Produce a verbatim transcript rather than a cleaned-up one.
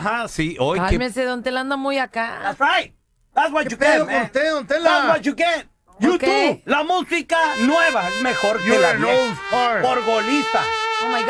Ajá, sí. Hoy que... Cálmese, don Tela anda muy acá. That's right. That's what ¿Qué you pedo get, con man. usted, don Tela? That's what you get. YouTube. La música nueva es mejor que You're la an vieja. old fart. Por golista. Oh my God.